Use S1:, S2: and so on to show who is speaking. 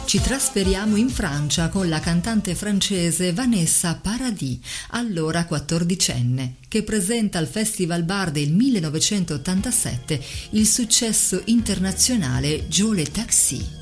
S1: Ci trasferiamo in Francia con la cantante francese Vanessa Paradis, allora 14enne, che presenta al Festival Bar del 1987 il successo internazionale Joe le Taxi.